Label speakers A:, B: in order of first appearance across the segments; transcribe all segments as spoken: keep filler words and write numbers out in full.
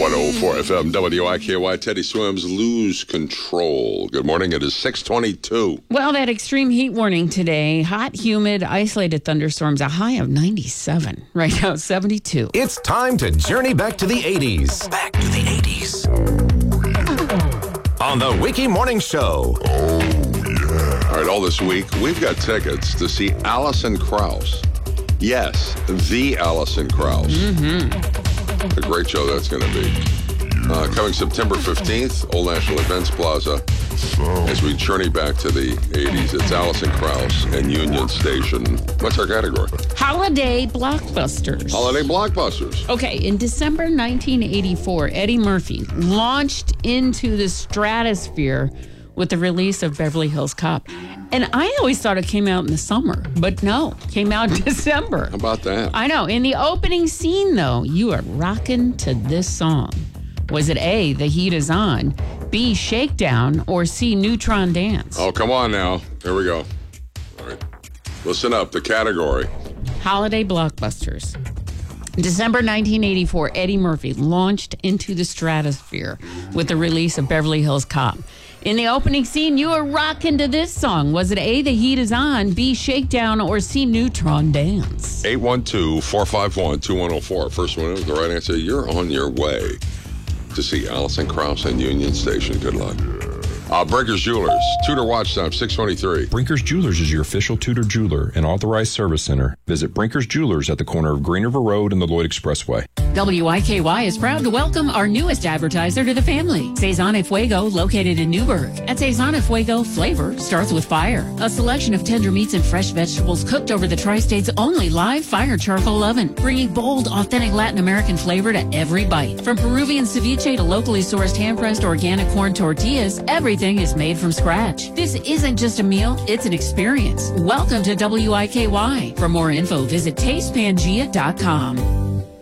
A: one oh four F M, W I K Y, Teddy Swims, Lose Control. Good morning. It is six twenty-two.
B: Well, that extreme heat warning today, hot, humid, isolated thunderstorms, a high of ninety-seven. Right now, seventy-two.
C: It's time to journey back to the eighties. Back to the eighties. On the Wiki Morning Show.
A: Oh, yeah. All right, all this week, we've got tickets to see Alison Krauss. Yes, the Alison Krauss.
B: Mm-hmm.
A: A great show that's going to be. Uh, coming September fifteenth, Old National Events Plaza. As we journey back to the eighties, it's Alison Krauss and Union Station. What's our category?
B: Holiday blockbusters.
A: Holiday blockbusters.
B: Okay, in December nineteen eighty-four, Eddie Murphy launched into the stratosphere with the release of Beverly Hills Cop. And I always thought it came out in the summer, but no, came out in December.
A: How about that?
B: I know. In the opening scene, though, you are rocking to this song. Was it A, The Heat Is On, B, Shakedown, or C, Neutron Dance?
A: Oh, come on now. Here we go. All right. Listen up. The category.
B: Holiday blockbusters. December nineteen eighty-four, Eddie Murphy launched into the stratosphere with the release of Beverly Hills Cop. In the opening scene, you were rocking to this song. Was it A, The Heat Is On, B, Shakedown, or C, Neutron Dance?
A: eight one two, four five one, two one oh four. First one is the right answer. You're on your way to see Alison Krauss and Union Station. Good luck. Uh, Brinkers Jewelers, Tudor Watch Time, six twenty-three.
D: Brinkers Jewelers is your official Tudor jeweler and authorized service center. Visit Brinkers Jewelers at the corner of Green River Road and the Lloyd Expressway.
E: W I K Y is proud to welcome our newest advertiser to the family, Cezanne y Fuego, located in Newburgh. At Cezanne y Fuego, flavor starts with fire. A selection of tender meats and fresh vegetables cooked over the Tri-State's only live fire charcoal oven, bringing bold, authentic Latin American flavor to every bite. From Peruvian ceviche to locally sourced hand-pressed organic corn tortillas, everything is made from scratch. This isn't just a meal, it's an experience. Welcome to W I K Y. For more info, visit taste pangea dot com.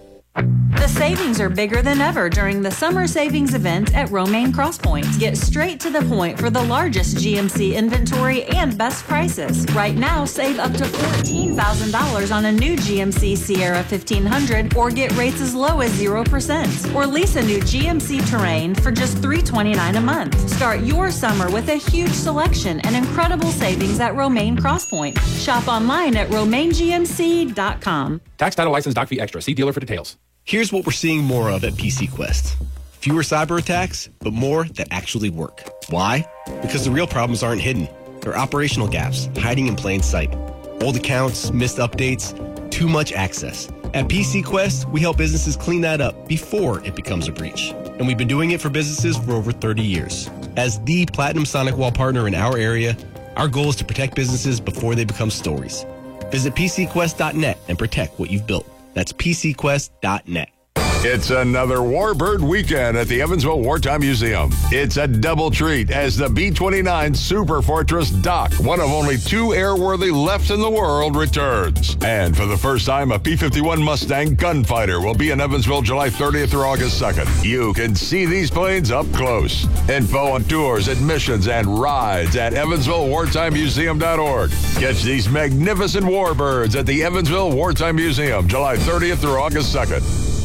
F: The savings are bigger than ever during the summer savings event at Romaine Crosspoint. Get straight to the point for the largest G M C inventory and best prices. Right now, save up to fourteen thousand dollars on a new G M C Sierra fifteen hundred or get rates as low as zero percent. Or lease a new G M C Terrain for just three hundred twenty-nine dollars a month. Start your summer with a huge selection and incredible savings at Romaine Crosspoint. Shop online at romaine g m c dot com.
G: Tax, title, license, doc fee extra. See dealer for details.
H: Here's what we're seeing more of at P C Quest. Fewer cyber attacks, but more that actually work. Why? Because the real problems aren't hidden. They're operational gaps, hiding in plain sight. Old accounts, missed updates, too much access. At P C Quest, we help businesses clean that up before it becomes a breach. And we've been doing it for businesses for over thirty years. As the Platinum Sonic Wall partner in our area, our goal is to protect businesses before they become stories. Visit p c quest dot net and protect what you've built. That's p c quest dot net.
I: It's another Warbird weekend at the Evansville Wartime Museum. It's a double treat as the B twenty-nine Super Fortress Doc, one of only two airworthy left in the world, returns. And for the first time, a P fifty-one Mustang Gunfighter will be in Evansville July thirtieth through August second. You can see these planes up close. Info on tours, admissions, and rides at evansville wartime museum dot org. Catch these magnificent Warbirds at the Evansville Wartime Museum July thirtieth through August second.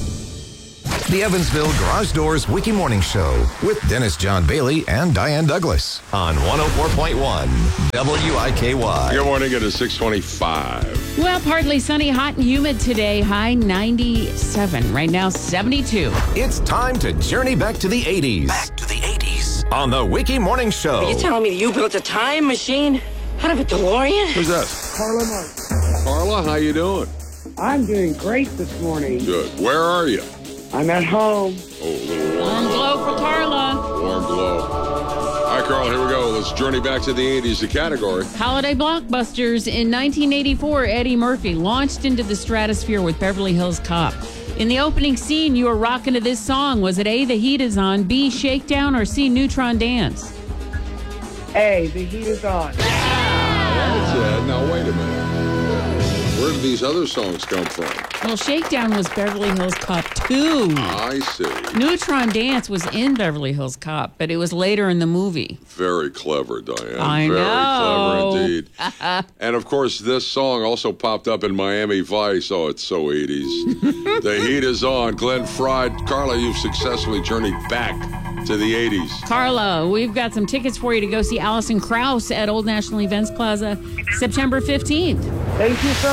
C: The Evansville Garage Doors Wiki Morning Show with Dennis John Bailey and Diane Douglas on one oh four point one W I K Y.
A: Good morning. It is six twenty-five.
B: Well, partly sunny, hot, and humid today. High ninety-seven. Right now, seventy-two.
C: It's time to journey back to the eighties. Back to the eighties on the Wiki Morning Show.
J: Are you telling me that you built a time machine out of a DeLorean?
A: Who's that?
K: Carla Martin.
A: Carla, how you doing?
K: I'm doing great this morning.
A: Good. Where are you?
K: I'm at home.
A: Oh, a little warm.
B: Warm glow for Carla.
A: Warm glow. All right, Carl, here we go. Let's journey back to the eighties, the category.
B: Holiday blockbusters. In nineteen eighty-four, Eddie Murphy launched into the stratosphere with Beverly Hills Cop. In the opening scene, you were rocking to this song. Was it A, The Heat Is On, B, Shakedown, or C, Neutron Dance?
K: A, The Heat Is On.
A: That's it. Now, wait a minute. Where did these other songs come from?
B: Well, Shakedown was Beverly Hills Cop two.
A: I see.
B: Neutron Dance was in Beverly Hills Cop, but it was later in the movie.
A: Very clever, Diane.
B: I
A: Very
B: know.
A: clever indeed. And, of course, this song also popped up in Miami Vice. Oh, it's so eighties. The heat is on. Glenn Fry. Carla, you've successfully journeyed back to the eighties.
B: Carla, we've got some tickets for you to go see Alison Krauss at Old National Events Plaza September fifteenth.
K: Thank you so